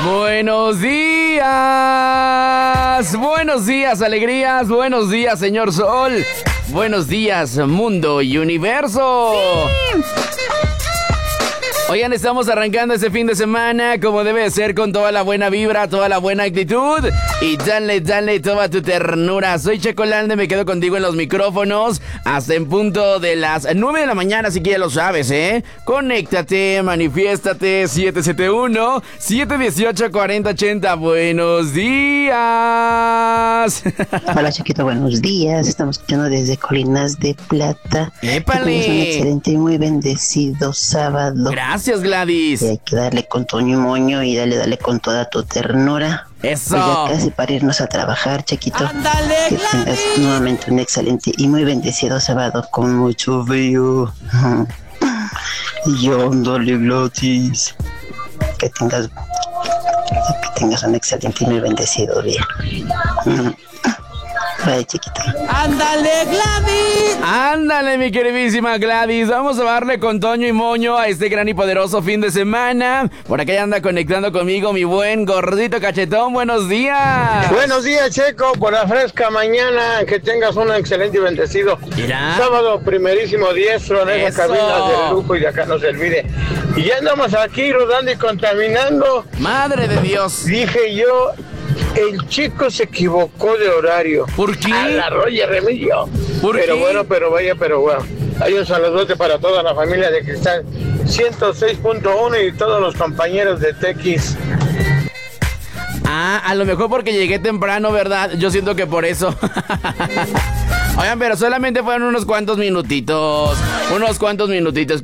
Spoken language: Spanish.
Buenos días, alegrías, buenos días, señor Sol, buenos días, mundo y universo. Sí. Oigan, estamos arrancando este fin de semana como debe ser, con toda la buena vibra, toda la buena actitud y dale toda tu ternura. Soy Checolande, me quedo contigo en los micrófonos hasta en punto de las 9 de la mañana, así que ya lo sabes, Conéctate, manifiéstate, 771-718-4080. Buenos días. Hola, Chiquito, buenos días. Estamos escuchando desde Colinas de Plata. ¡Épale! Es un excelente y muy bendecido sábado. Gracias, Gladys. Y hay que darle con Toño y Moño y dale con toda tu ternura. Eso. Pues ya casi para irnos a trabajar, Chiquito. ¡Ándale, que Gladys! tengas nuevamente un excelente y muy bendecido sábado con mucho frío. Y ándale, Gladys. Que tengas un excelente y muy bendecido día. Bye, Chiquito. ¡Ándale, Gladys! ¡Ándale, mi queridísima Gladys! Vamos a darle con Toño y Moño a este gran y poderoso fin de semana. Por acá ya anda conectando conmigo mi buen gordito cachetón. ¡Buenos días! Buenos días, Checo, por la fresca mañana. Que tengas un excelente y bendecido sábado primerísimo diestro en esa cabina del lujo y de acá no se olvide. Y ya andamos aquí rodando y contaminando. ¡Madre de Dios! Dije yo, el chico se equivocó de horario. ¿Por qué? A la Roya Remilio. ¿Por pero qué? Pero bueno. Hay un saludote para toda la familia de Cristal 106.1 y todos los compañeros de TX. A lo mejor porque llegué temprano, ¿verdad? Yo siento que por eso. Oigan, pero solamente fueron unos cuantos minutitos.